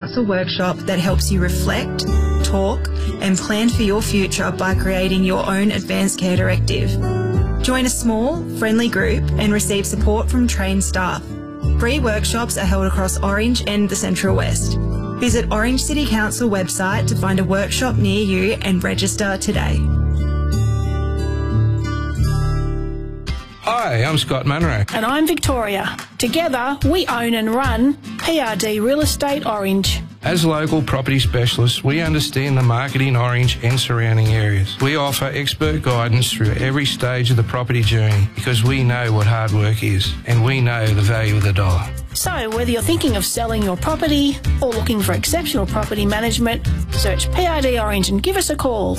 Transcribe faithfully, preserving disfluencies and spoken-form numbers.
Council workshop that helps you reflect, talk and plan for your future by creating your own advanced care directive. Join a small, friendly group and receive support from trained staff. Free workshops are held across Orange and the Central West. Visit Orange City Council website to find a workshop near you and register today. Hi, I'm Scott Munro. And I'm Victoria. Together, we own and run P R D Real Estate Orange. As local property specialists, we understand the market in Orange and surrounding areas. We offer expert guidance through every stage of the property journey because we know what hard work is and we know the value of the dollar. So whether you're thinking of selling your property or looking for exceptional property management, search P R D Orange and give us a call.